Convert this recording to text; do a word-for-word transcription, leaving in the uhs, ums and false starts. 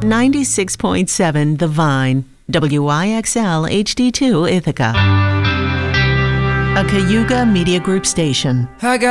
ninety-six point seven The Vine, W I X L H D two Ithaca. A Cayuga Media Group station. I got